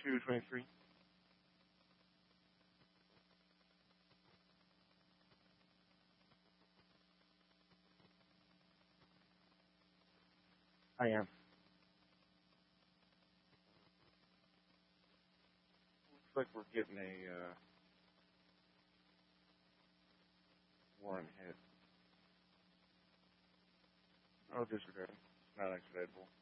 223. I am. Looks like we're getting a Warren hit. Oh, disregard. It's not expeditable.